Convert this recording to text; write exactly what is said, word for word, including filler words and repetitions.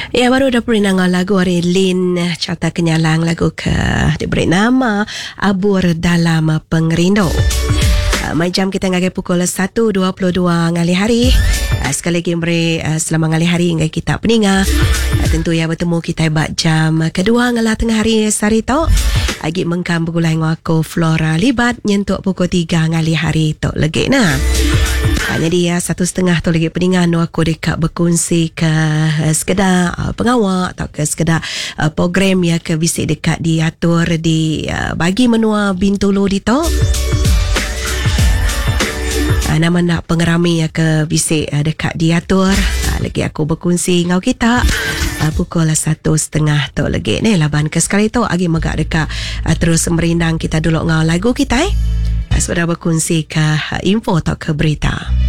Ya, baru dah pernah dengar lagu hari Lin Carta Kenyalang, lagu ke diberi nama Abur Dalam Pengerindu. Uh, mai jam kita ngagai pukul satu dua puluh dua ngali hari. Uh, sekali lagi beri uh, selama ngali hari ngai kita peninga. Uh, tentu ya bertemu kita bak jam kedua ngala tengah hari sari tok. Agi mengkam begulai ngaku Flora Libat nyentuk pukul tiga ngali hari tok legi nah. Hanya dia satu setengah tu lagi peningan aku dekat berkongsi ke uh, sekedar uh, pengawal atau ke sekedar uh, program ya ke bisik dekat diatur di uh, bagi menua Bintulu di to. Uh, nama nak pengerami ya ke bisik uh, dekat diatur. Uh, lagi aku berkongsi ngau kita uh, pukul satu setengah tu lagi ni laban ke sekali tu agi megak dekat uh, terus merindang kita dulu ngau lagu kita eh. Uh, sudah berkongsi ke uh, info atau ke berita.